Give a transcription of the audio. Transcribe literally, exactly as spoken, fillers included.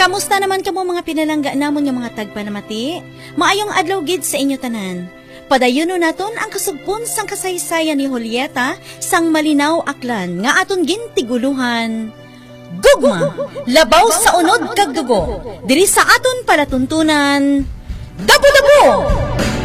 Kamusta naman kamo mga pinalangga namon nga mga tagpanamati? Maayong adlaw gid sa inyo tanan. Padayuno naton ang kasugpon sang kasaysayan ni Julieta sang malinaw aklan nga aton gintiguluhan. Gugma, labaw sa unod kag dugo. Diri sa aton palatuntunan. Dabo-dabo!